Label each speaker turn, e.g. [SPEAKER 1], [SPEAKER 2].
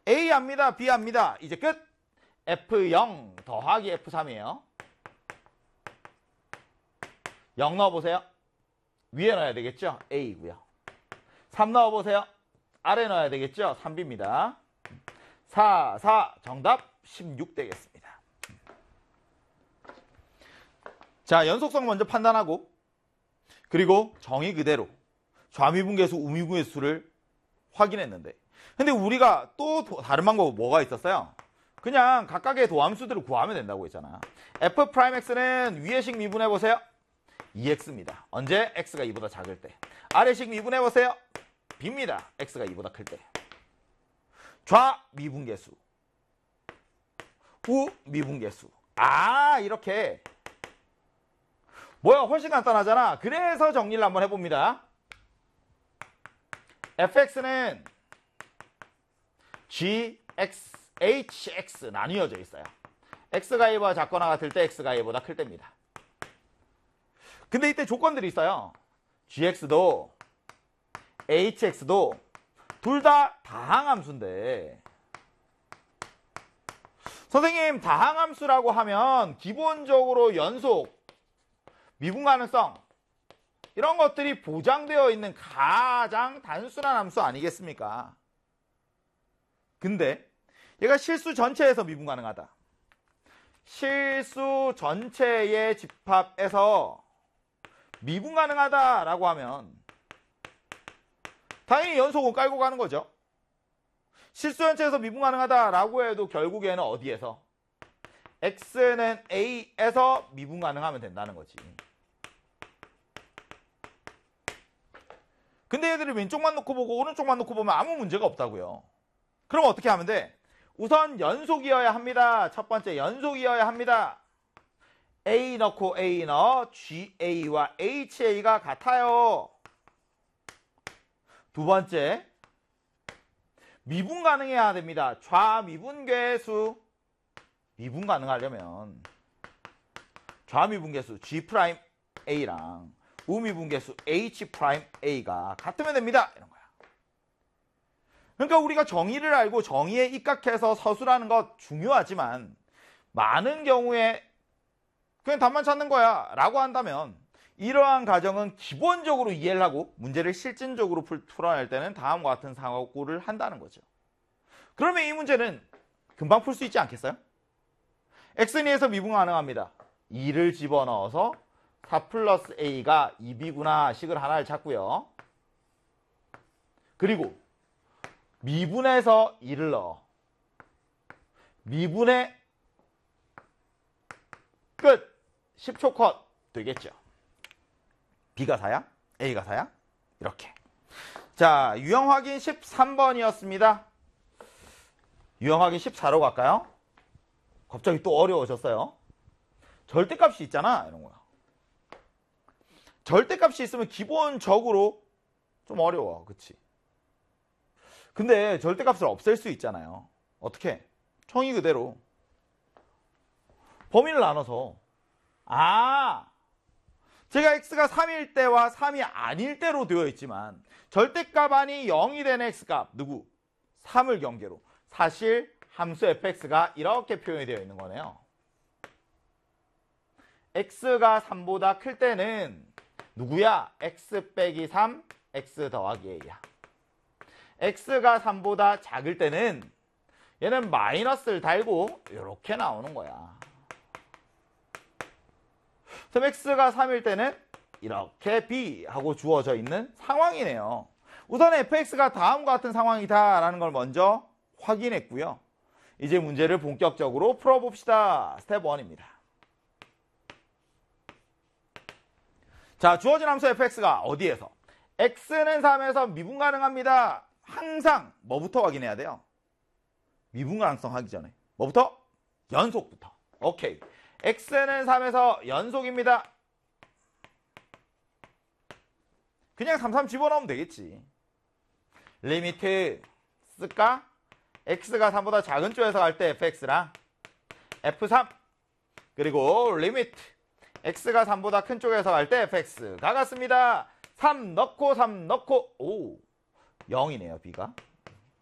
[SPEAKER 1] A 합니다. B 합니다. 이제 끝. F0 더하기 F3이에요. 0 넣어보세요. 위에 넣어야 되겠죠? A고요. 3 넣어보세요. 아래 넣어야 되겠죠? 3B입니다. 4 정답 16 되겠습니다. 자, 연속성 먼저 판단하고 그리고 정의 그대로 좌미분계수, 우미분계수를 확인했는데 근데 우리가 또 다른 방법은 뭐가 있었어요? 그냥 각각의 도함수들을 구하면 된다고 했잖아. F'X는 위의식 미분해보세요. 2X입니다. 언제? X가 2보다 작을 때. 아래식 미분해보세요. B입니다. X가 2보다 클 때. 좌미분계수, 우미분계수. 아, 이렇게. 뭐야, 훨씬 간단하잖아. 그래서 정리를 한번 해봅니다. Fx는 Gx, Hx 나뉘어져 있어요. X가 1보다 작거나 같을 때 X가 1보다 클 때입니다. 근데 이때 조건들이 있어요. Gx도 Hx도 둘 다 다항함수인데 선생님 다항함수라고 하면 기본적으로 연속, 미분 가능성 이런 것들이 보장되어 있는 가장 단순한 함수 아니겠습니까? 근데 얘가 실수 전체에서 미분 가능하다. 실수 전체의 집합에서 미분 가능하다라고 하면 당연히 연속은 깔고 가는 거죠. 실수 전체에서 미분 가능하다라고 해도 결국에는 어디에서? X는 A에서 미분 가능하면 된다는 거지. 근데 얘들이 왼쪽만 놓고 보고 오른쪽만 놓고 보면 아무 문제가 없다고요. 그럼 어떻게 하면 돼? 우선 연속이어야 합니다. 첫 번째 연속이어야 합니다. A 넣고 A 넣어 GA와 HA가 같아요. 두 번째 미분 가능해야 됩니다. 좌미분계수. 미분 가능하려면 좌미분계수 G'A랑 우미분계수 H'A가 같으면 됩니다. 이런 거야. 그러니까 우리가 정의를 알고 정의에 입각해서 서술하는 것 중요하지만 많은 경우에 그냥 답만 찾는 거야 라고 한다면 이러한 가정은 기본적으로 이해를 하고 문제를 실질적으로 풀어낼 때는 다음과 같은 사고를 한다는 거죠. 그러면 이 문제는 금방 풀 수 있지 않겠어요? X는 2에서 미분 가능합니다. 2를 집어넣어서 4 플러스 A가 2B구나 식을 하나를 찾고요. 그리고 미분해서 2를 넣어. 미분의 끝. 10초 컷 되겠죠. B가 4야? A가 4야? 이렇게. 자, 유형 확인 13번이었습니다. 유형 확인 14로 갈까요? 갑자기 또 어려워졌어요. 절대값이 있잖아. 이런 거야. 절대값이 있으면 기본적으로 좀 어려워. 그치? 근데 절대값을 없앨 수 있잖아요. 어떻게? 정의 그대로. 범위를 나눠서. 제가 x가 3일 때와 3이 아닐 때로 되어 있지만 절대값 아니 0이 되는 x값 누구? 3을 경계로. 사실 함수 fx가 이렇게 표현이 되어 있는 거네요. x가 3보다 클 때는 누구야? x 빼기 3, x 더하기 a야. x가 3보다 작을 때는 얘는 마이너스를 달고 이렇게 나오는 거야. 그럼 x가 3일 때는 이렇게 b 하고 주어져 있는 상황이네요. 우선 fx가 다음과 같은 상황이다 라는 걸 먼저 확인했고요. 이제 문제를 본격적으로 풀어봅시다. 스텝 1입니다. 자, 주어진 함수 fx가 어디에서? x는 3에서 미분 가능합니다. 항상 뭐부터 확인해야 돼요? 미분 가능성 하기 전에 뭐부터? 연속부터. 오케이. x는 3에서 연속입니다. 그냥 3 집어넣으면 되겠지. 리미트 쓸까? x가 3보다 작은 쪽에서 갈 때 fx랑 f3 그리고 리미트 x가 3보다 큰 쪽에서 갈 때 fx가 같습니다. 3 넣고 3 넣고 오 0이네요. b가